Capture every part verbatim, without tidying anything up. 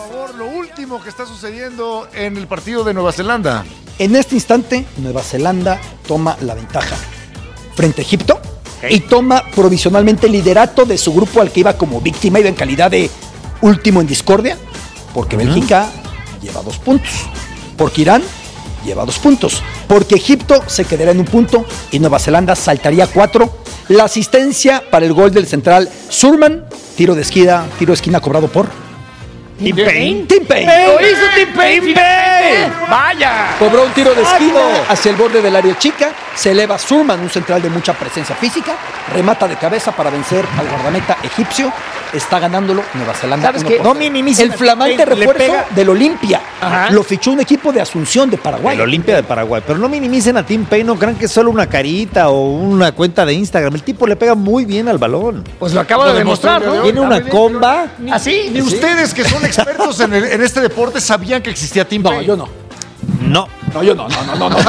favor, lo último que está sucediendo en el partido de Nueva Zelanda. En este instante, Nueva Zelanda toma la ventaja frente a Egipto okay. y toma provisionalmente el liderato de su grupo al que iba como víctima, iba en calidad de último en discordia, porque uh-huh. Bélgica lleva dos puntos, porque Irán lleva dos puntos, porque Egipto se quedará en un punto y Nueva Zelanda saltaría cuatro. La asistencia para el gol del central Surman, tiro de esquina, tiro de esquina cobrado por Tim Paine. Tim Paine. Lo hizo Tim Paine. Tim Paine. Vaya. Cobró un tiro de esquina hacia el borde del área chica. Se eleva Surman, un central de mucha presencia física. Remata de cabeza para vencer al guardameta egipcio. Está ganándolo Nueva Zelanda. ¿Sabes qué? No minimicen. El flamante refuerzo del Olimpia. Ajá. Lo fichó un equipo de Asunción de Paraguay. El Olimpia de Paraguay. Pero no minimicen a Tim Paine. No crean que es solo una carita o una cuenta de Instagram. El tipo le pega muy bien al balón. Pues lo acaba de demostrar, ¿no? Tiene una comba. ¿Así? Ni ustedes que son expertos en, el, en este deporte sabían que existía Tim Paine. No, yo no. No. No, yo no, no, no, no. no.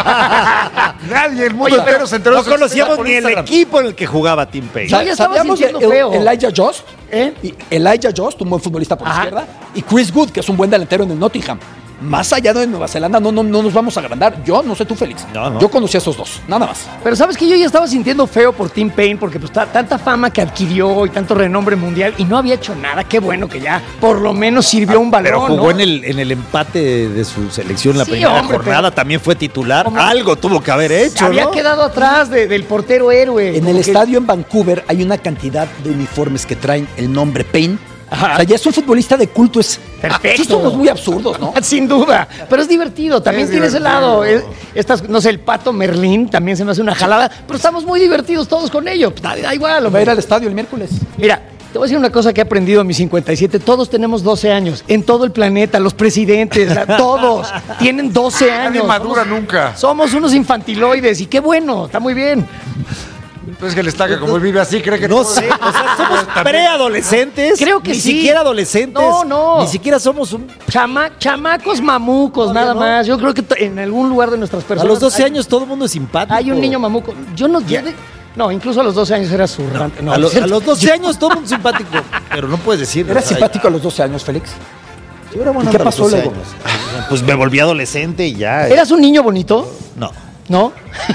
Nadie, el mundo entero se enteró. No conocíamos ni el equipo en el que jugaba Tim Paine. Yo ya estaba sintiendo el, feo. Elijah Jost, ¿Eh? y Elijah Jost, un buen futbolista por Ajá. la izquierda, y Chris Wood, que es un buen delantero en el Nottingham. Más allá de Nueva Zelanda, no, no, no nos vamos a agrandar. Yo, no sé tú, Félix. No, no. Yo conocí a esos dos, nada más. Pero sabes que yo ya estaba sintiendo feo por Tim Paine porque pues tanta fama que adquirió y tanto renombre mundial y no había hecho nada. Qué bueno que ya por lo menos sirvió ah, un balón. Pero jugó ¿no? en, el, en el empate de, de su selección la sí, primera hombre, jornada. También fue titular. ¿Cómo? Algo tuvo que haber hecho, Había ¿no? quedado atrás de, del portero héroe. En el que... estadio en Vancouver hay una cantidad de uniformes que traen el nombre Paine. Ajá. O sea, ya es un futbolista de culto. Es... Perfecto. Sí somos muy absurdos, ¿no? Sin duda. Pero es divertido. También es tiene divertido. ese lado. Es, estas, no sé, el Pato Merlín también se me hace una jalada. Pero estamos muy divertidos todos con ello. Da, da igual. Va a ir al estadio el miércoles. Mira, te voy a decir una cosa que he aprendido en mis cincuenta y siete. Todos tenemos doce años. En todo el planeta. Los presidentes, todos tienen doce años. Nadie madura somos, nunca. Somos unos infantiloides. Y qué bueno. Está muy bien. Entonces que el estaca, como él vive así, cree que No todo- sé, o sea, somos preadolescentes. Creo que ni sí. siquiera adolescentes. No, no. Ni siquiera somos un. Chama, chamacos mamucos, No, nada no. más. Yo creo que t- en algún lugar de nuestras A personas. los doce hay- años todo el mundo es simpático. Hay un niño mamuco. Yo no. yo de- no, incluso a los doce años era zurrante. No, a, lo- es cierto. a los doce años todo el mundo es simpático. Pero no puedes decir. ¿Eras o sea, simpático a los doce años, Félix? Yo era buena ¿Y qué a los pasó doce luego? años. Pues me volví adolescente y ya. ¿Eras un niño bonito? No. ¿No?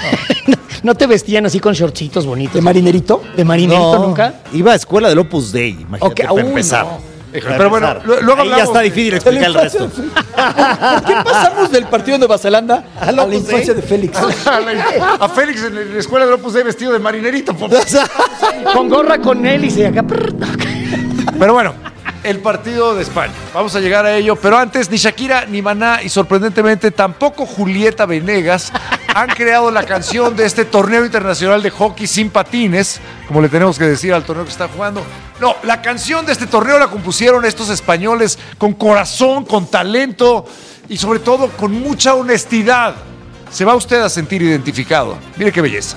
¿No te vestían así con shortcitos bonitos? ¿De marinerito? ¿De marinerito No, nunca? Iba a escuela del Opus Dei, imagínate, Ok, para uy, empezar. no. Híjole, pero bueno, lo- luego Ahí ya hablamos está de- difícil explicar el resto. ¿Por qué pasamos del partido de Nueva Zelanda a la Opus infancia Dei? de Félix? a, la- a Félix en la escuela de Opus Dei vestido de marinerito. por- Con gorra con hélice acá. Pero bueno, el partido de España. Vamos a llegar a ello. Pero antes, ni Shakira, ni Maná y sorprendentemente tampoco Julieta Venegas han creado la canción de este torneo internacional de hockey sin patines, como le tenemos que decir al torneo que está jugando. No, la canción de este torneo la compusieron estos españoles con corazón, con talento y sobre todo con mucha honestidad. Se va usted a sentir identificado. Mire qué belleza.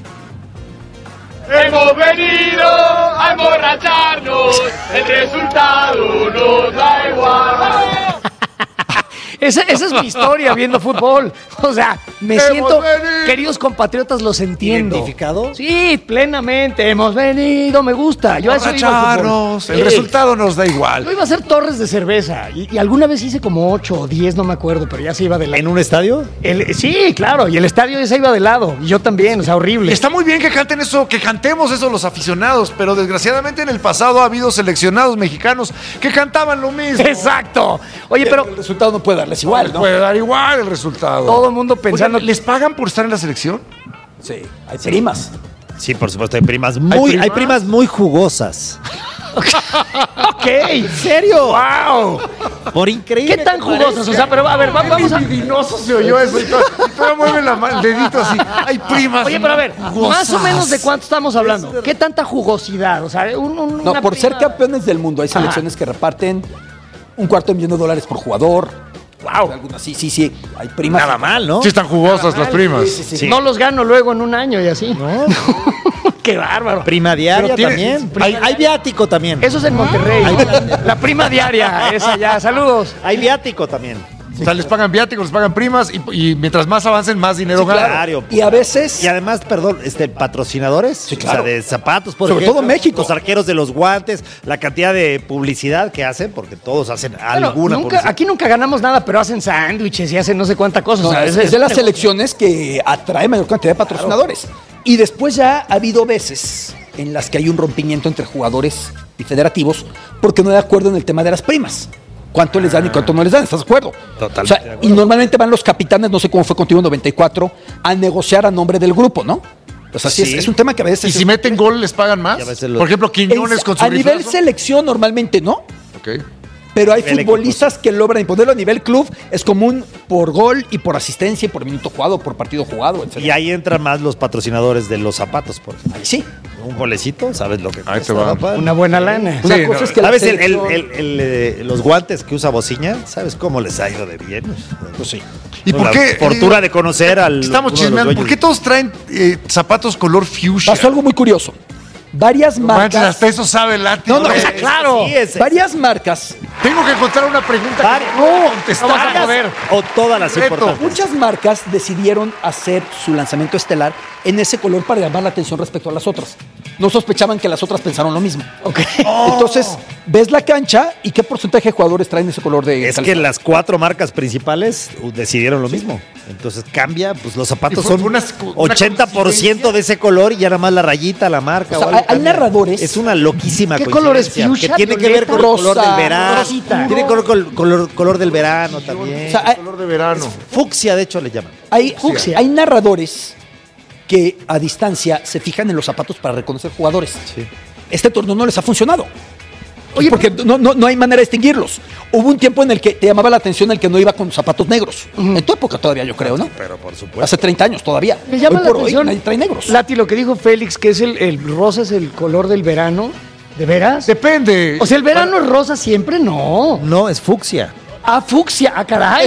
Hemos venido a emborracharnos, el resultado nos da igual. Esa, esa es mi historia viendo fútbol. O sea, me Hemos siento, venido. queridos compatriotas, los entiendo. ¿Identificado? Sí, plenamente. Hemos venido, me gusta. Yo a eso iba al fútbol. Emborracharnos, el Sí. resultado nos da Yo igual. iba a hacer torres de cerveza y, y alguna vez hice como ocho o diez, no me acuerdo, pero ya se iba de lado. ¿En un estadio? El- sí, claro, y el estadio ya se iba de lado. Y yo también, o sea, Y horrible. está muy bien que canten eso, que cantemos eso los aficionados, pero desgraciadamente en el pasado ha habido seleccionados mexicanos que cantaban lo mismo. Exacto. Oye, pero El resultado no puede darles igual, ¿no? Puede dar igual el resultado. todo el mundo pensando... Oigan, ¿les pagan por estar en la selección? Sí, hay primas. Sí, por supuesto, hay primas muy, primas? hay primas muy jugosas. Ok, ¿en serio? ¡Wow! Por increíble. ¿Qué tan que jugosas? parezca. O sea, pero a ver, va- vamos a... Divinoso se oyó eso. Y todo- y todavía mueve la ma- el dedito así. Hay primas. Oye, pero a ver, jugosas. más o menos de cuánto estamos hablando. ¿Qué tanta jugosidad? O sea, un, un- No, una por ser prima- campeones del mundo hay selecciones que reparten un cuarto de millón de dólares por jugador. Wow. Algunas, sí, sí, sí. Hay primas. Nada mal, ¿no? Sí están jugosas las primas. Sí, sí, sí. No los gano luego en un año y así. No. Qué bárbaro. Prima diaria Pero tiene- también. prima Hay, hay viático también. Eso es en Monterrey. La prima diaria, esa ya. Saludos. Hay viático también. O sea, les pagan viáticos, les pagan primas y, y mientras más avancen, más dinero Sí, ganan. Claro. Y a veces... Y además, perdón, este, patrocinadores, Sí, claro. o sea, de zapatos, por Sobre ejemplo, todo México. los arqueros de los guantes, la cantidad de publicidad que hacen, porque todos hacen Bueno, alguna nunca, publicidad. aquí nunca ganamos nada, pero hacen sándwiches y hacen no sé cuánta cosa. No, o sea, es, es- es de las es- selecciones que atrae mayor cantidad de patrocinadores. Y después ya ha habido veces en las que hay un rompimiento entre jugadores y federativos porque no hay de acuerdo en el tema de las primas. ¿Cuánto les dan y cuánto no les dan? ¿Estás de acuerdo? Totalmente O sea, de acuerdo. y normalmente van los capitanes, no sé cómo fue contigo en noventa y cuatro, a negociar a nombre del grupo, ¿no? O sea, sí, Sí. es, es un tema que a veces... Y si meten gol, ¿les pagan más? Y a veces los- Por ejemplo, Quiñones en- con su a nivel riflazo. selección normalmente no, Ok. pero hay Nivel futbolistas que logran imponerlo. A nivel club es común por gol y por asistencia y por minuto jugado, por partido jugado, etcétera. Y ahí entran más los patrocinadores de los zapatos, por ejemplo. Ahí sí. Un golecito, ¿sabes lo que Ahí cuesta, te va. papá? una buena lana. Una Sí, cosa no, es que la ¿Sabes el, el- selección- el- el, eh, los guantes que usa Bociña? ¿Sabes cómo les ha ido de bien? Pues sí. ¿Y por La qué? fortuna de conocer al. Estamos uno de los chismeando. ¿Por dueños. qué todos traen eh, zapatos color fuchsia? Pasó algo muy curioso. Varias No manches, marcas... hasta eso sabe Lati. No, no, güey. o sea, claro. Sí, es- Varias marcas, Tengo que encontrar una pregunta Vari- que no contestar. no vas a poder. O todas las Reto. importantes. muchas marcas decidieron hacer su lanzamiento estelar en ese color para llamar la atención respecto a las otras. No sospechaban que las otras pensaron lo mismo. Ok. Entonces, ves la cancha y qué porcentaje de jugadores traen ese color de Es que calzado? las cuatro marcas principales uh, decidieron lo mismo. Entonces cambia, pues los zapatos Y fue- son fue una- una ochenta por ciento coincidencia. de ese color y ya nada más la rayita, la marca. O sea, o algo hay- hay cambia. narradores. Es una loquísima ¿Qué color es coincidencia, fuchsia, que tiene que ver con el violeta, color del rosa, verano. rosita? Tiene color, color, color, color del verano también. O sea, hay- color de verano. Fucsia, de hecho, le llaman. Hay, Fucsia. hay narradores que a distancia se fijan en los zapatos para reconocer jugadores. Sí. Este torneo no les ha funcionado. Oye, porque no, no, no hay manera de distinguirlos. Hubo un tiempo en el que te llamaba la atención el que no iba con zapatos negros. En tu época todavía, yo creo, ¿no? Pero por supuesto. Hace treinta años todavía. Me llama hoy la por atención. hoy nadie trae negros. Lati, lo que dijo Félix, que es el, el rosa es el color del verano. ¿De veras? Depende. O sea, ¿el verano es rosa siempre? No. No, es fucsia. Ah, fucsia. Ah, caray.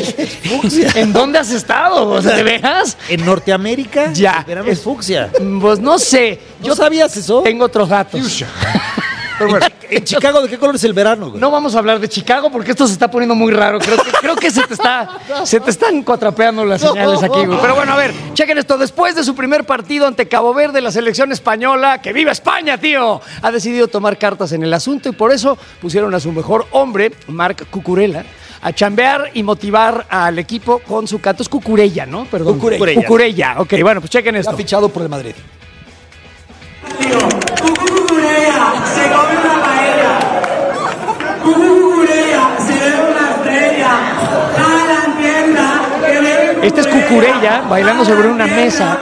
¿En dónde has estado? O sea, ¿de veras? En Norteamérica, Ya. el verano es fucsia. Pues no sé. ¿Yo sabías eso? Tengo otros datos. Fuchsia. Pero bueno, En Chicago, ¿de qué color es el verano, güey? No vamos a hablar de Chicago porque esto se está poniendo muy raro. Creo que, creo que se te está, se te están cuatrapeando las señales aquí, güey. Pero bueno, a ver, chequen esto. Después de su primer partido ante Cabo Verde, la selección española, que viva España, tío, ha decidido tomar cartas en el asunto y por eso pusieron a su mejor hombre, Marc Cucurella, a chambear y motivar al equipo con su canto. Es Cucurella, ¿no? Perdón. Cucurella. Cucurella. Ok, bueno, pues chequen Está esto. fichado por el Madrid. Cucucucurea, se come una paella. Cucucucurea, se bebe una estrella. Jalan tienda, que bebe Este es Cucurella bailando sobre una mesa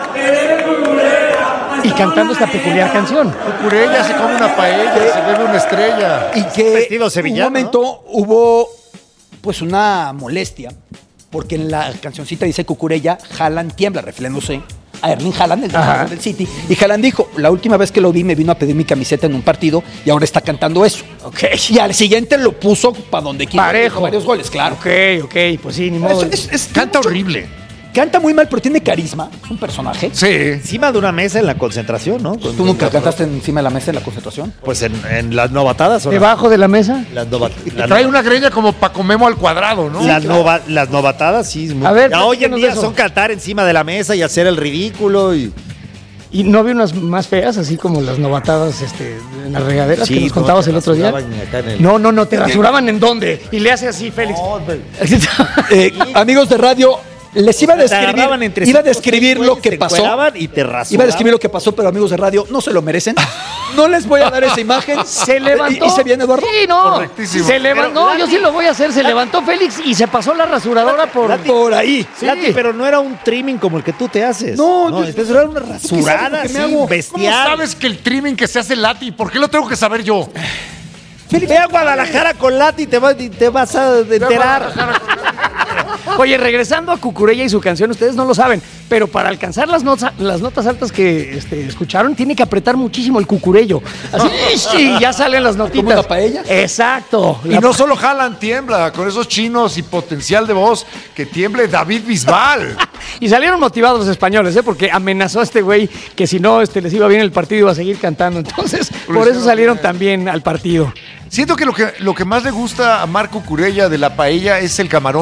y cantando esta peculiar canción. Cucurella se come una paella, se bebe una estrella. Y que vestido un sevillano, momento hubo pues una molestia porque en la cancioncita dice Cucurella, Haaland tiembla, refiriéndose a Erling Haaland, el jugador del City. Y Haaland dijo, la última vez que lo vi me vino a pedir mi camiseta en un partido y ahora está cantando eso. Ok. Y al siguiente lo puso para donde quiso. Parejo. Varios goles, claro. Ok, ok, pues sí, ni modo. Es- es- es- Canta horrible. Canta muy mal, pero tiene carisma. Es un personaje. Sí. Encima de una mesa en la concentración, ¿no? ¿Tú nunca cantaste encima de la mesa en la concentración? Pues en, en las novatadas. ¿o no? ¿Debajo de la mesa? Las, nova- las Trae una greña como Paco Memo al cuadrado, ¿no? Las, nova- las novatadas, sí. es muy- A ver, ya hoy en platícanos día de eso. son cantar encima de la mesa y hacer el ridículo. Y, ¿Y no había unas más feas, así como las novatadas este, en las regaderas que nos no, contabas te el otro día? rasuraban acá en el- No, no, no, ¿te rasuraban en dónde? Y le hace así, Félix. No, pero- Eh, amigos de radio, les iba a Te describir, agarraban entre iba a cinco, describir seis lo güeyes, que te pasó. encueraban y te rasuraban. Iba a describir lo que pasó, pero amigos de radio, no se lo merecen. No les voy a dar esa imagen. Se levantó. ¿Y, y se viene Eduardo? Sí, no. Correctísimo. Se levantó. No, yo sí lo voy a hacer. Se levantó Félix y se pasó la rasuradora por. Por ahí. Lati, pero no era un trimming como el que tú te haces. No, yo- este era una rasurada ¿Qué sabes lo que me así, hago? ¿Cómo bestial. sabes que el trimming que se hace Lati? ¿Por qué lo tengo que saber yo? Ve a Guadalajara con Lati y te vas, y te vas a enterar. Oye, regresando a Cucurella y su canción, ustedes no lo saben, pero para alcanzar las notas, las notas altas que este, escucharon, tiene que apretar muchísimo el cucurello. Así, sí, ya salen las notitas. ¿Como una paella? Exacto. Y no solo Haaland tiembla, con esos chinos y potencial de voz, que tiemble David Bisbal. Y salieron motivados los españoles, ¿eh? Porque amenazó a este güey que si no este, les iba bien el partido iba a seguir cantando. Entonces, por eso salieron también al partido. Siento que lo que, lo que más le gusta a Marco Curella de la paella es el camarón.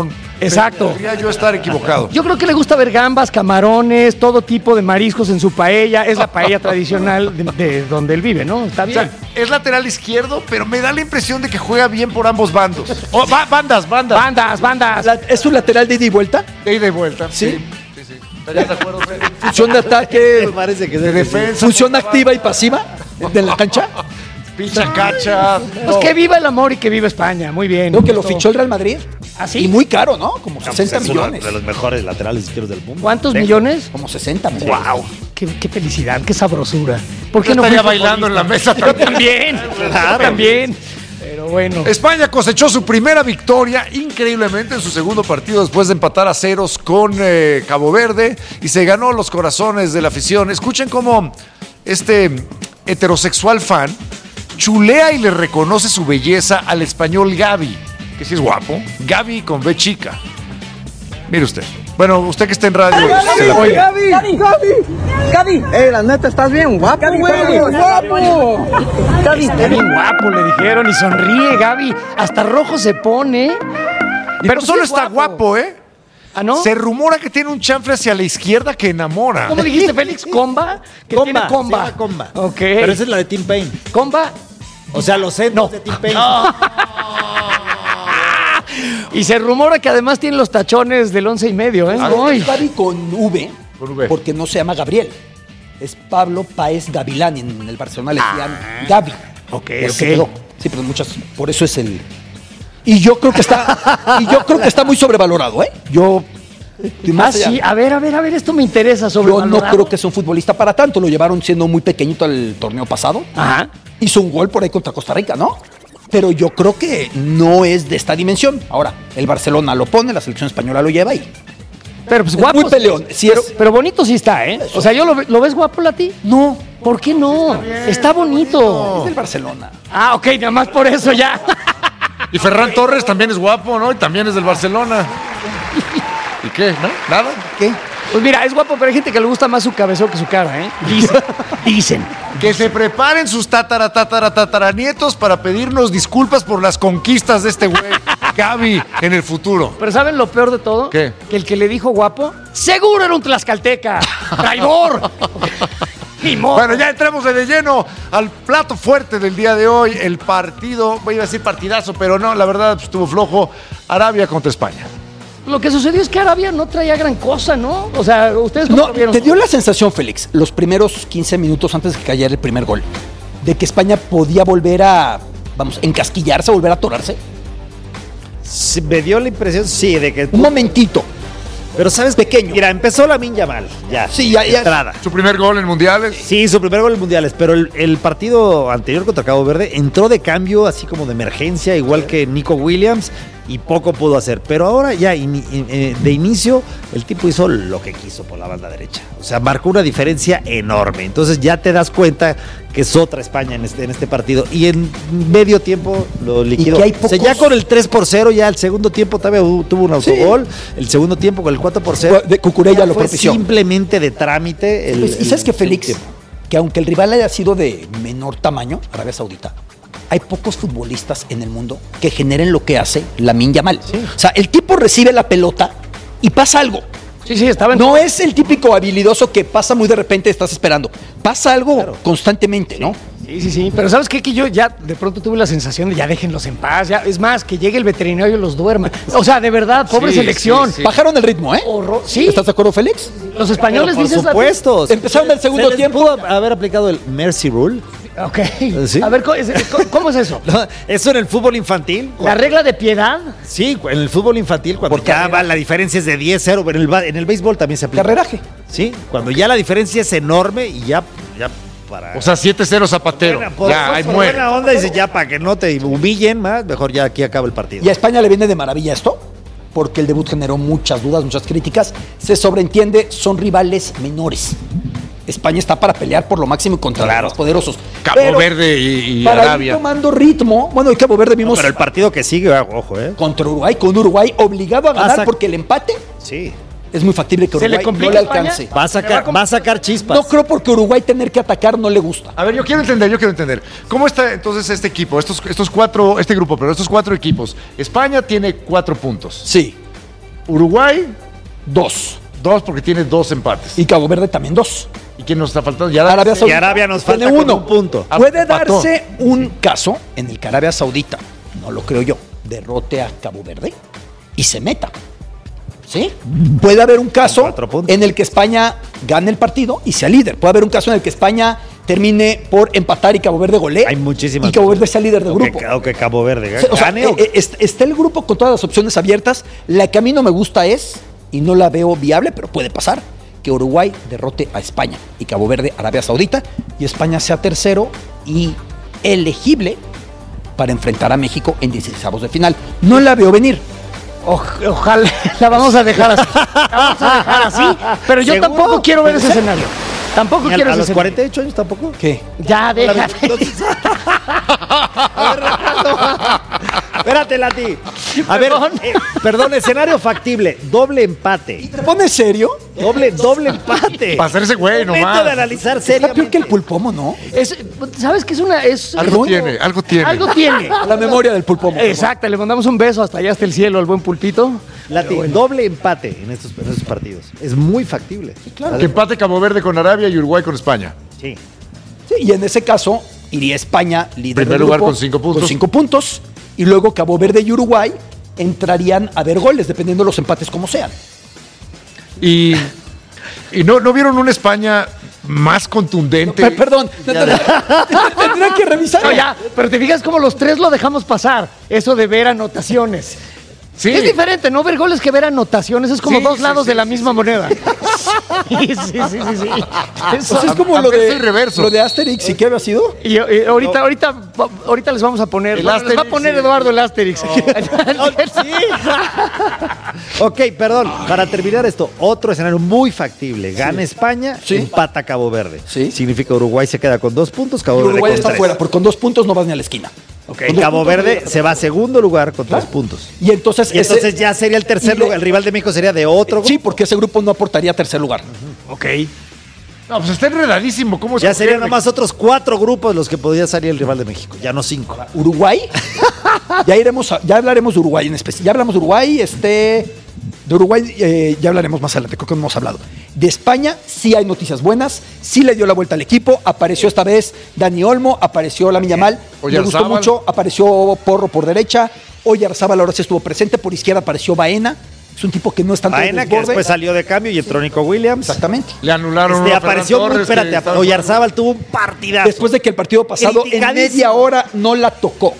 Exacto. Podría yo estar equivocado. Yo creo que le gusta ver gambas, camarones, todo tipo de mariscos en su paella. Es la paella tradicional de, de donde él vive, ¿no? Está O bien. sea, es lateral izquierdo, pero me da la impresión de que juega bien por ambos bandos. Oh, ba- bandas, bandas. Bandas, bandas. La- ¿Es un lateral de ida y vuelta? De ida y vuelta. Sí. Sí, sí. ¿Estarías de acuerdo, Fede? Función de ataque, Me parece que es De defensa. función activa y pasiva de la cancha. Pincha cacha. Pues que viva el amor y que viva España. Muy bien. Creo que lo fichó el Real Madrid. ¿Ah, sí? Y muy caro, ¿no? Como sesenta Es uno millones. de los mejores laterales izquierdos del mundo. ¿Cuántos Lejos. millones? Como sesenta millones. ¡Wow! Qué, qué felicidad, qué sabrosura. ¿Por qué Yo no estaría fui bailando en la futbolista? mesa Yo también. también. Yo también. Pero bueno. España cosechó su primera victoria increíblemente en su segundo partido después de empatar a ceros con eh, Cabo Verde y se ganó los corazones de la afición. Escuchen cómo este heterosexual fan chulea y le reconoce su belleza al español Gavi, que sí es guapo. Gavi con B chica. Mire usted. Bueno, usted que está en radio. se la oye. Gaby, Gaby, Gaby. Eh, la neta, estás bien guapo, güey. Guapo. Gaby, Está bien guapo, le dijeron, y sonríe, Gaby. Hasta rojo se pone. Pero sí solo es está guapo, ¿eh? ¿Ah, no? Se rumora que tiene un chanfle hacia la izquierda que enamora. ¿Cómo dijiste, Félix? ¿Comba? Que Comba, tiene comba. se llama comba. Ok. Pero esa es la de Tim Payne. ¿Comba? O sea, los centros de Tim Payne. Y se rumora que además tiene los tachones del once y medio, ¿eh? Ay. Es Gaby con V, Con V. porque no se llama Gabriel. Es Pablo Páez Gavilán. En el Barcelona le decían Gaby. Ok, Pues se ok. quedó. Sí, pero muchas. Por eso es el. Y yo creo que está. y yo creo que está muy sobrevalorado, ¿eh? Yo. y Ah, más allá, sí. A ver, a ver, a ver, esto me interesa sobre Yo no creo que sea un futbolista para tanto. Lo llevaron siendo muy pequeñito el torneo pasado. Ajá. Hizo un gol por ahí contra Costa Rica, ¿no? Pero yo creo que no es de esta dimensión. Ahora, el Barcelona lo pone, la selección española lo lleva y. Pero pues Es guapo. muy peleón, sí pero, es. pero bonito sí está, ¿eh? O sea, ¿yo lo, ve- lo ves guapo a ti? No, ¿Por qué no? Está bonito. es del Barcelona. Ah, ok, nada más por eso ya. Y Ferran Torres también es guapo, ¿no? Y también es del Barcelona. ¿Y qué? ¿No? ¿Nada? ¿Qué? Pues mira, es guapo, pero hay gente que le gusta más su cabezón que su cara, ¿eh? Dicen. Dicen. Que se preparen sus tatara, tatara, tataranietos para pedirnos disculpas por las conquistas de este güey, Gaby, en el futuro. Pero ¿saben lo peor de todo? ¿Qué? Que el que le dijo guapo, seguro era un tlaxcalteca. ¡Traidor! Ni modo. Bueno, ya entremos de lleno al plato fuerte del día de hoy, el partido, voy a decir partidazo, pero no, la verdad pues, estuvo flojo, Arabia contra España. Lo que sucedió es que Arabia no traía gran cosa, ¿no? O sea, ustedes cómo No, lo vieron. te dio la sensación, Félix, los primeros quince minutos antes de que cayera el primer gol, de que España podía volver a, vamos, encasquillarse, volver a atorarse. Sí, me dio la impresión, sí, de que. Un momentito. Pero sabes, Pequeño. Mira, empezó la Minja mal. Ya. Sí, ya, ya. Entrada. Su primer gol en mundiales. Sí, su primer gol en mundiales, pero el, el partido anterior contra Cabo Verde entró de cambio, así como de emergencia, igual que Nico Williams, y poco pudo hacer. Pero ahora ya ini- eh, de inicio el tipo hizo lo que quiso por la banda derecha. O sea, marcó una diferencia enorme. Entonces ya te das cuenta que es otra España en este, en este partido. Y en medio tiempo lo liquidó. que hay O sea, ya pocos- con el tres por cero, ya el segundo tiempo todavía hubo- tuvo un autogol. El segundo tiempo con el cuatro por cero. De Cucurella lo fue propició. simplemente de trámite. El, Pues, ¿y sabes el qué, Félix? segundo tiempo. Que aunque el rival haya sido de menor tamaño, Arabia Saudita, hay pocos futbolistas en el mundo que generen lo que hace Lamine Yamal. O sea, el tipo recibe la pelota y pasa algo. Sí, sí, estaba en... No es el típico habilidoso que pasa muy de repente, estás esperando. Pasa algo constantemente, ¿no? Sí, sí, sí. Pero ¿sabes qué? Que yo ya de pronto tuve la sensación de ya déjenlos en paz. Ya, es más, que llegue el veterinario y los duerma. O sea, de verdad, pobre Sí, selección. sí, sí. Bajaron el ritmo, ¿eh? Horror- sí. ¿Estás de acuerdo, Félix? Los españoles Por dicen... supuesto. Empezaron el segundo Se les tiempo. pudo haber aplicado el Mercy Rule. Ok. ¿Sí? A ver, ¿cómo es, cómo es eso? Eso en el fútbol infantil. ¿La regla de piedad? Sí, en el fútbol infantil, cuando Por ya carrera. va, la diferencia es de diez cero. En el, ba- en el béisbol también se aplica. Carreraje. Sí, cuando ya la diferencia es enorme y ya, ya para. O sea, siete cero Zapatero. buena, por- Ya, ahí por muere. buena onda, dice ya para que no te humillen más, mejor ya aquí acaba el partido. Y a España le viene de maravilla esto, porque el debut generó muchas dudas, muchas críticas. Se sobreentiende, son rivales menores. España está para pelear por lo máximo contra Claro. los más poderosos. Cabo Pero Verde y, y para ir Arabia. tomando ritmo, bueno, y Cabo Verde No, vimos pero el partido que sigue, ojo, ¿eh? contra Uruguay, con Uruguay obligado a ganar Pasa- porque el empate Sí. es muy factible que ¿Se le Uruguay complica no le a España? alcance. Va a sacar, va a sacar chispas. No creo porque Uruguay tener que atacar no le gusta. A ver, yo quiero entender, yo quiero entender. ¿Cómo está entonces este equipo, estos, estos cuatro, este grupo, pero estos cuatro equipos? España tiene cuatro puntos. Sí. Uruguay, Dos. dos porque tiene dos empates. Y Cabo Verde también dos. ¿Y quién nos está faltando? Ya Arabia Y Saudita Arabia nos tiene falta con uno. un punto. Ah, Puede empató. darse un caso en el que Arabia Saudita, no lo creo yo, derrote a Cabo Verde y se meta. ¿Sí? Puede haber un caso cuatro puntos. en el que España gane el partido y sea líder. Puede haber un caso en el que España termine por empatar y Cabo Verde golee. Hay muchísimas Y Cabo Verde sea líder del O que, grupo. o que Cabo Verde O sea, gane. o- eh, eh, est- está el grupo con todas las opciones abiertas. La que a mí no me gusta es, y no la veo viable, pero puede pasar, que Uruguay derrote a España y Cabo Verde a Arabia Saudita y España sea tercero y elegible para enfrentar a México en dieciseisavos de final. No la veo venir. Oj- ojalá la vamos a dejar así. La vamos a dejar así. Pero yo ¿Seguro? tampoco quiero ver ese escenario. Tampoco ¿Y a, quiero a ese los escenario. cuarenta y ocho años tampoco? ¿Qué? Ya, déjate. A ver, Ricardo. Espérate, Lati. A ver, Perdón. eh, perdón, escenario factible. Doble empate. ¿Te pones serio? Doble, doble empate. Para hacerse güey Momento nomás. de analizar Está seriamente. peor que el pulpomo, ¿no? Es- ¿Sabes qué es una? Es, Algo es- tiene, algo tiene. Algo tiene. A la memoria del pulpomo. Exacto, le mandamos un beso hasta allá, hasta el cielo, al buen pulpito. Lati, doble empate en estos, en estos partidos. Es muy factible. Que empate Cabo Verde con Arabia y Uruguay con España. Sí. Sí, y en ese caso iría España líder Primer del lugar grupo, con cinco puntos. con cinco puntos, y luego Cabo Verde y Uruguay entrarían a ver goles, dependiendo de los empates como sean. Y, y no, ¿no vieron una España más contundente? Per- perdón, tendría que revisar. No, ya, pero te fijas como los tres lo dejamos pasar. Eso de ver anotaciones. Sí. Es diferente, no ver goles que ver anotaciones. Es como Sí, dos sí, lados sí, de la sí, misma moneda. Sí, sí, sí, sí, sí. Eso- Pues es como a- lo a ver, de, es el reverso. lo de Asterix, ¿y qué había sido? Y, y ahorita, ahorita, ahorita les vamos a poner. El bueno, les va a Asterix, poner sí. Eduardo el Asterix. Ok, perdón. Para terminar esto, otro escenario muy factible. Gana España, Sí. empata Cabo Verde. Sí. Significa Uruguay se queda con dos puntos, Cabo Y Verde Uruguay con está tres. fuera, porque con dos puntos no vas ni a la esquina. Ok. Y Cabo Verde se va a segundo lugar con tres puntos. Y entonces, Y ese- entonces ya sería el tercer y de- lugar. El rival de México sería de otro grupo. Sí, porque ese grupo no aportaría tercer lugar. Ok. No, pues está enredadísimo. ¿Cómo Ya escoger? serían nomás otros cuatro grupos los que podría salir el rival de México, ya no cinco. Uruguay, ya iremos, a- ya hablaremos de Uruguay en especial. Ya hablamos de Uruguay, este, de Uruguay eh, ya hablaremos más adelante, creo que no hemos hablado. De España sí hay noticias buenas, sí le dio la vuelta al equipo, apareció esta vez Dani Olmo, apareció Lamine Yamal, me gustó Oyarzábal. mucho, apareció Porro por derecha, Oyarzábal ahora sí estuvo presente, por izquierda apareció Baena, es un tipo que no es tanto de Baena, que desborde. después salió de cambio y entró Nico Williams. Exactamente. Le anularon Este, uno a apareció Ferran muy, Torres, que espérate, estaba- Oyarzábal tuvo un partidazo. Después de que el partido pasado en Criticadísimo. media hora no la tocó.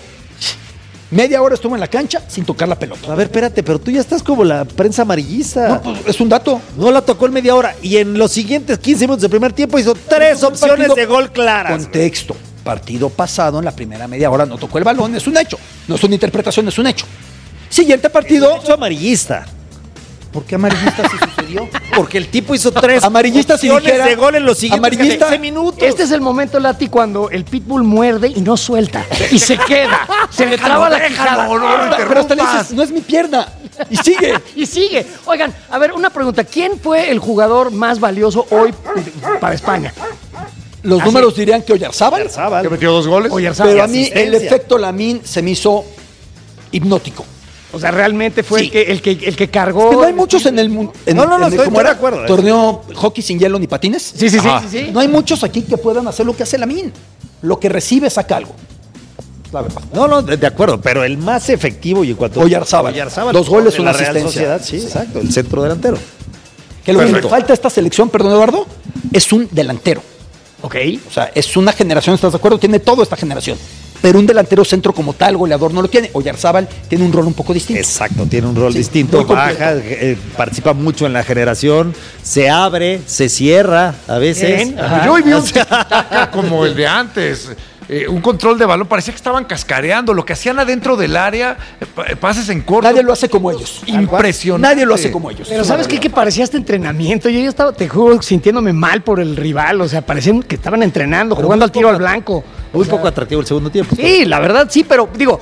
Media hora estuvo en la cancha sin tocar la pelota. A ver, espérate, pero tú ya estás como la prensa amarillista. No, pues, es un dato. No la tocó en media hora y en los siguientes quince minutos del primer tiempo hizo tres Un opciones partido- de gol claras. Contexto. Partido pasado, en la primera media hora no tocó el balón, es un hecho. No es una interpretación, es un hecho. Siguiente partido. Hecho amarillista. ¿Por qué amarillista sí sucedió? Porque el tipo hizo tres Amarillista si opciones dijera- de gol en los siguientes amarillista- quince minutos. Este es el momento, Lati, cuando el pitbull muerde y no suelta. Y se queda. Se le traba la quijada. no, no, no Pero hasta le interrumpas. dices, no es mi pierna. Y sigue. Y sigue. Oigan, a ver, una pregunta. ¿Quién fue el jugador más valioso hoy para España? Los números dirían que Oyarzábal, Oyarzábal. Que metió dos goles. Oyarzábal. pero a mí el asistencia. efecto Lamine se me hizo hipnótico. O sea, realmente fue Sí. el, que, el, que, el que cargó. Es que no hay muchos en el mundo. No, no, no, estoy- ¿cómo estoy de era? acuerdo, eh. Torneo hockey sin hielo ni patines. Sí, sí, sí, Ajá. sí, sí. No hay muchos aquí que puedan hacer lo que hace Lamine. Lo que recibe saca algo. La verdad. No, no, de, de acuerdo, pero el más efectivo y en cuanto Oyarzábal. Oyarzábal, Dos goles, de una la Real asistencia. Sociedad, sí, exacto, el centro delantero. Que lo que le Perfecto. falta a esta selección, perdón Eduardo, es un delantero. Ok. O sea, es una generación, ¿estás de acuerdo? Tiene toda esta generación. Pero un delantero centro como tal, goleador, no lo tiene. Oyarzábal tiene un rol un poco distinto. Exacto, tiene un rol Sí, distinto, muy completo. baja, eh, participa mucho en la generación, se abre, se cierra a veces. Bien, ajá. Yo hoy vi un tiki-taka como el de antes. Eh, un control de balón, parecía que estaban cascareando. Lo que hacían adentro del área, eh, pa- pases en corto. Nadie lo hace como ellos. Impresionante. Nadie lo hace como ellos. Pero ¿sabes qué? Que parecía este entrenamiento. Yo ya estaba, te juro, sintiéndome mal por el rival. O sea, parecían que estaban entrenando, jugando al tiro al blanco. Muy poco atractivo el segundo tiempo. Sí, la verdad sí, pero digo,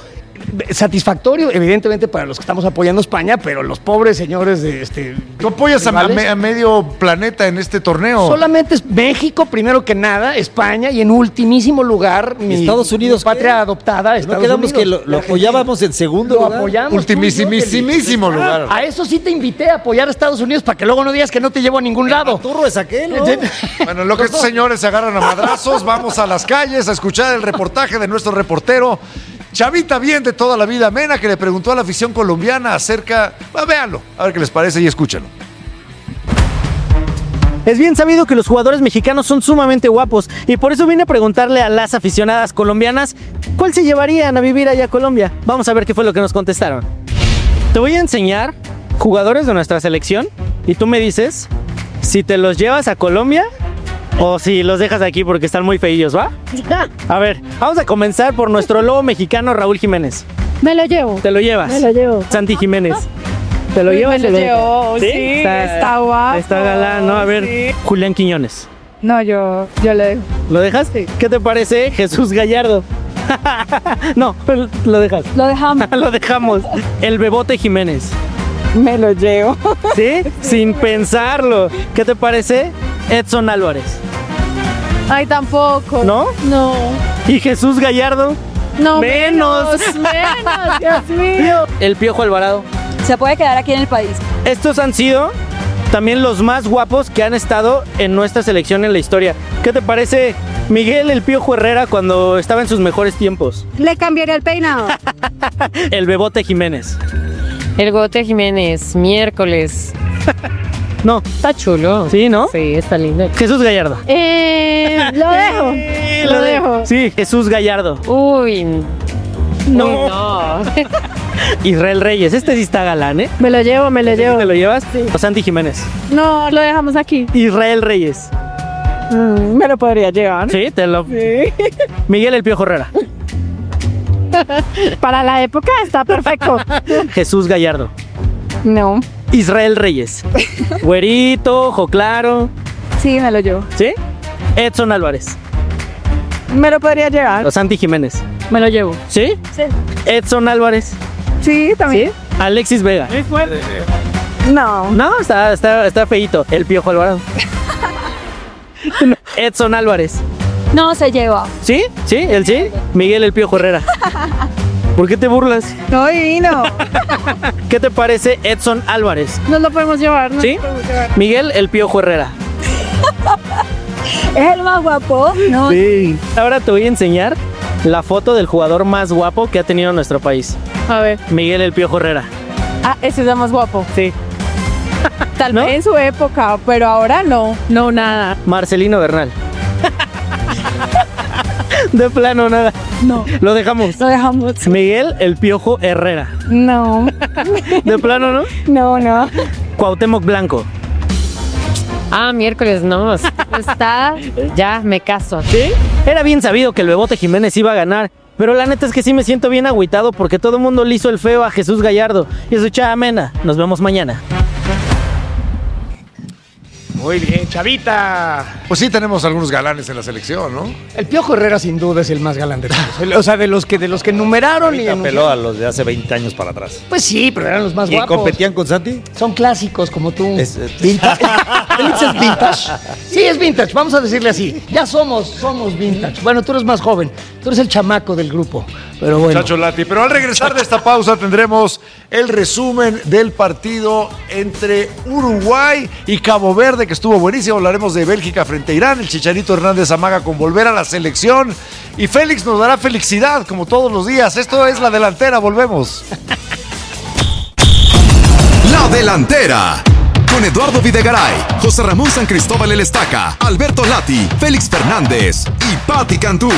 satisfactorio, evidentemente, para los que estamos apoyando a España, pero los pobres señores de este. ¿Tú apoyas a, a, me- a medio planeta en este torneo? Solamente es México, primero que nada, España y en ultimísimo lugar, mi, Estados Unidos, mi patria ¿qué? adoptada, ¿No Estados quedamos Unidos. que lo, lo apoyábamos en segundo Lo lugar? apoyamos. Ultimísimísimo tú y yo, lugar. A eso sí te invité a apoyar a Estados Unidos para que luego no digas que no te llevo a ningún lado. Turro es aquel, ¿no? Bueno, en lo que estos señores se agarran a madrazos, vamos a las calles a escuchar el reportaje de nuestro reportero Chavita Bien de toda la vida amena, que le preguntó a la afición colombiana acerca... Ah, véanlo, a ver qué les parece y escúchenlo. Es bien sabido que los jugadores mexicanos son sumamente guapos y por eso vine a preguntarle a las aficionadas colombianas cuál se llevarían a vivir allá a Colombia. Vamos a ver qué fue lo que nos contestaron. Te voy a enseñar jugadores de nuestra selección y tú me dices si te los llevas a Colombia o si los dejas aquí porque están muy feillos, ¿va? A ver, vamos a comenzar por nuestro lobo mexicano Raúl Jiménez. Me lo llevo. ¿Te lo llevas? Me lo llevo. Santi Jiménez. ¿Te lo Uy, llevas? me lo llevo, sí, está guapo, Está galán, ¿no? A ver, sí. Julián Quiñones. No, yo, yo lo dejo. ¿Lo dejas? ¿Qué te parece Jesús Gallardo? No, lo dejas. Lo dejamos. Lo dejamos. El Bebote Jiménez. Me lo llevo. ¿Sí? Sin pensarlo. ¿Qué te parece Edson Álvarez? Ay, tampoco. ¿No? No. ¿Y Jesús Gallardo? No. Menos. Menos, menos, Dios mío. El Piojo Alvarado. Se puede quedar aquí en el país. Estos han sido también los más guapos que han estado en nuestra selección en la historia. ¿Qué te parece Miguel El Piojo Herrera cuando estaba en sus mejores tiempos? Le cambiaría el peinado. El Bebote Jiménez. El Gote Jiménez, miércoles. No. Está chulo. Sí, ¿no? Sí, está lindo. Jesús Gallardo. Eh, lo dejo. Sí, Lo dejo. Sí, Jesús Gallardo. Uy, No. uy, no. Israel Reyes. Este sí está galán, ¿eh? Me lo llevo, me lo llevo. ¿Te lo llevas? O Santi Jiménez. No, lo dejamos aquí. Israel Reyes. Mm, me lo podría llevar. Sí, te lo. Sí. Miguel El Piojo Herrera. Para la época está perfecto. Jesús Gallardo. No. Israel Reyes. Güerito, ojo claro. Sí, me lo llevo. ¿Sí? Edson Álvarez. Me lo podría llevar. O Santi Jiménez. Me lo llevo. ¿Sí? Sí. Edson Álvarez. Sí, también. Alexis Vega. No. No, está, está, está feíto. El Piojo Alvarado. Edson Álvarez. No se lleva. ¿Sí? ¿Sí? ¿El sí? Miguel El Piojo Herrera. ¿Por qué te burlas? No, divino. ¿Qué te parece Edson Álvarez? No lo podemos llevar, ¿no? ¿Sí? Lo podemos llevar. Miguel El Piojo Herrera. ¿Es el más guapo? No. Sí. Ahora te voy a enseñar la foto del jugador más guapo que ha tenido nuestro país. A ver. Miguel El Piojo Herrera. Ah, ese es el más guapo. Sí. Tal ¿No? vez en su época, pero ahora no. No, nada. Marcelino Bernal. De plano, nada. No. Lo dejamos. Lo dejamos. Miguel El Piojo Herrera. No. De plano, ¿no? No, no. Cuauhtémoc Blanco. Ah, miércoles, no. Está, ya me caso. ¿Sí? Era bien sabido que el Bebote Jiménez iba a ganar, pero la neta es que sí me siento bien agüitado porque todo el mundo le hizo el feo a Jesús Gallardo. Y eso, Chava Mena. Nos vemos mañana. Muy bien, Chavita. Pues sí tenemos algunos galanes en la selección, ¿no? El Piojo Herrera sin duda es el más galán de todos. El- O sea, de los que de los que numeraron y Ahorita peló anunciaron. a los de hace veinte años para atrás. Pues sí, pero eran los más ¿Y guapos. competían con Santi? Son clásicos como tú. Es, eh, Vintage. ¿Félix es vintage? Sí, es vintage, vamos a decirle así. Ya somos, somos vintage. Bueno, tú eres más joven, tú eres el chamaco del grupo. Pero bueno. Chacho Lati. Pero al regresar de esta pausa tendremos el resumen del partido entre Uruguay y Cabo Verde, que estuvo buenísimo. Hablaremos de Bélgica frente a Irán. El Chicharito Hernández amaga con volver a la selección. Y Félix nos dará felicidad, como todos los días. Esto es La Delantera. Volvemos. La Delantera. Con Eduardo Videgaray, José Ramón San Cristóbal El Estaca, Alberto Lati, Félix Fernández y Patti Cantú.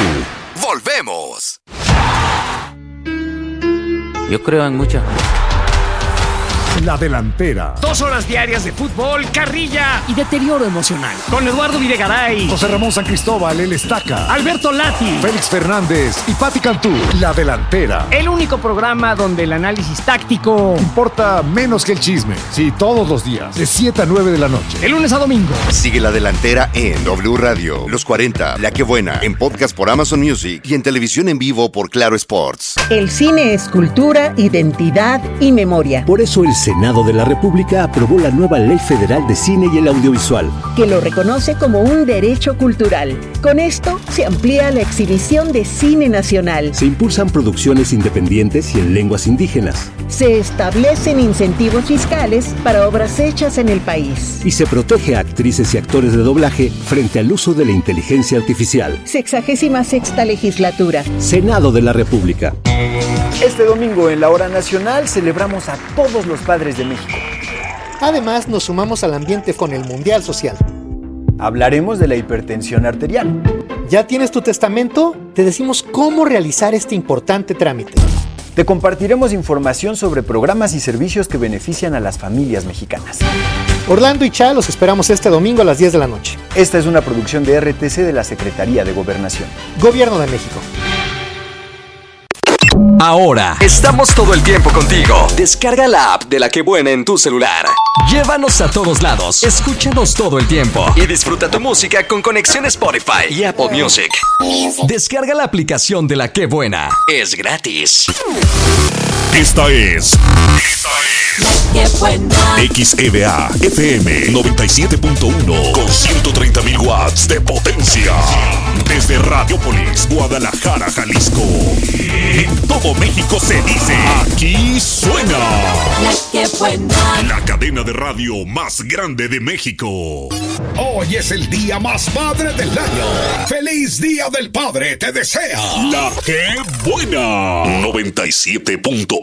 ¡Volvemos! Yo creo en muchas. La Delantera. Dos horas diarias de fútbol, carrilla y deterioro emocional. Con Eduardo Videgaray, José Ramón San Cristóbal, el Estaca. Alberto Lati, Félix Fernández y Pati Cantú. La Delantera. El único programa donde el análisis táctico importa menos que el chisme. Sí, todos los días, de siete a nueve de la noche. De lunes a domingo. Sigue La Delantera en W Radio, Los cuarenta, La Que Buena, en podcast por Amazon Music y en televisión en vivo por Claro Sports. El cine es cultura, identidad y memoria. Por eso el Senado de la República aprobó la nueva Ley Federal de Cine y el Audiovisual, que lo reconoce como un derecho cultural. Con esto se amplía la exhibición de cine nacional. Se impulsan producciones independientes y en lenguas indígenas. Se establecen incentivos fiscales para obras hechas en el país. Y se protege a actrices y actores de doblaje frente al uso de la inteligencia artificial. Sexagésima sexta legislatura. Senado de la República. Este domingo en la Hora Nacional celebramos a todos los padres de México. Además, nos sumamos al ambiente con el Mundial Social. Hablaremos de la hipertensión arterial. ¿Ya tienes tu testamento? Te decimos cómo realizar este importante trámite. Te compartiremos información sobre programas y servicios que benefician a las familias mexicanas. Orlando y Cha los esperamos este domingo a las diez de la noche. Esta es una producción de R T C de la Secretaría de Gobernación. Gobierno de México. Ahora, estamos todo el tiempo contigo. Descarga la app de La Que Buena en tu celular. Llévanos a todos lados, escúchanos todo el tiempo y disfruta tu música con conexión Spotify y Apple Music. Descarga la aplicación de La Que Buena. Es gratis. Esta es... Esta es... X E B A F M noventa y siete punto uno con ciento treinta mil watts de potencia. Desde Radiopolis, Guadalajara, Jalisco. En todo México se dice, aquí suena La Que Buena, la cadena de radio más grande de México. Hoy es el día más padre del año. ¡Feliz Día del Padre te desea La Que Buena! noventa y siete punto